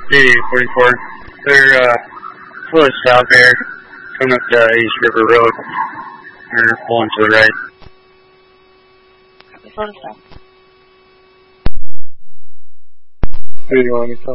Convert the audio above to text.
8844. They're close south there, coming up to East River Road. They're pulling to the right. Front of south. Who do you want me to tell?